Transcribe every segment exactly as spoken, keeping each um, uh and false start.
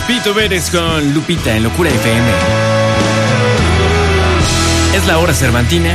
Pito Pérez con Lupita en Locura F M. Es la hora cervantina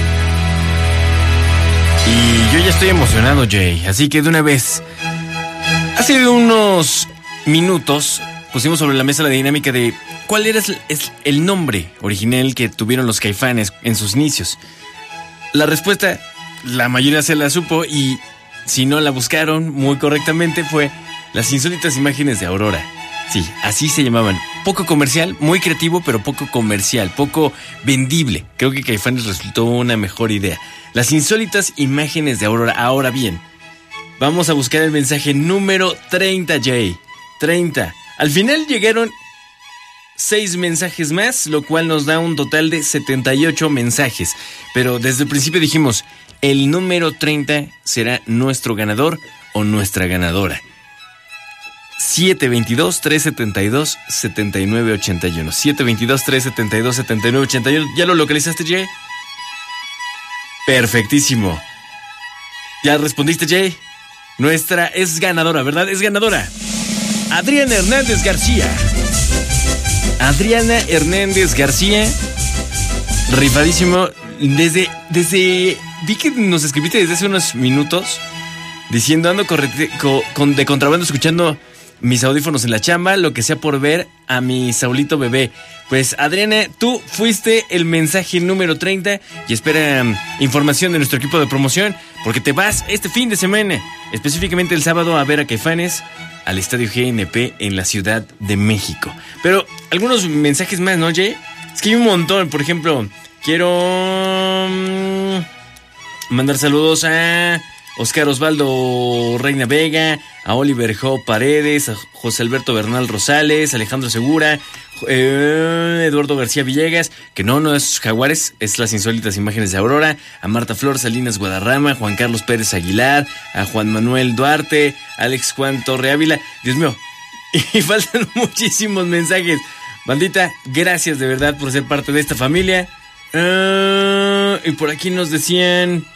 y yo ya estoy emocionado, Jay. Así que de una vez, hace unos minutos pusimos sobre la mesa la dinámica de cuál era el nombre original que tuvieron los Caifanes en sus inicios. La respuesta, la mayoría se la supo, y si no la buscaron muy correctamente, fue Las Insólitas Imágenes de Aurora. Sí, así se llamaban. Poco comercial, muy creativo, pero poco comercial, poco vendible. Creo que Caifanes resultó una mejor idea. Las Insólitas Imágenes de Aurora. Ahora bien, vamos a buscar el mensaje número treinta, Jay. treinta. Al final llegaron seis mensajes más, lo cual nos da un total de setenta y ocho mensajes. Pero desde el principio dijimos, el número treinta será nuestro ganador o nuestra ganadora. siete veintidós, trescientos setenta y dos, setenta y nueve ochenta y uno. siete veintidós, trescientos setenta y dos, setenta y nueve ochenta y uno. ¿Ya lo localizaste, Jay? Perfectísimo. ¿Ya respondiste, Jay? Nuestra es ganadora, ¿verdad? Es ganadora. Adriana Hernández García. Adriana Hernández García. Rifadísimo. Desde, desde... Vi que nos escribiste desde hace unos minutos diciendo ando correte, co, con, de contrabando escuchando mis audífonos en la chamba, lo que sea por ver a mi Saulito bebé. Pues Adriana, tú fuiste el mensaje número treinta y espera um, información de nuestro equipo de promoción, porque te vas este fin de semana, específicamente el sábado, a ver a Caifanes al Estadio G N P en la Ciudad de México. Pero algunos mensajes más, ¿no, Jay? Es que hay un montón. Por ejemplo, quiero um, mandar saludos a Oscar Osvaldo Reina Vega, a Oliver Jo Paredes, a José Alberto Bernal Rosales, Alejandro Segura, eh, Eduardo García Villegas, que no, no es Jaguares, es Las Insólitas Imágenes de Aurora, a Marta Flor Salinas Guadarrama, Juan Carlos Pérez Aguilar, a Juan Manuel Duarte, Alex Juan Torre Ávila. Dios mío, y faltan muchísimos mensajes. Bandita, gracias de verdad por ser parte de esta familia. Uh, y por aquí nos decían...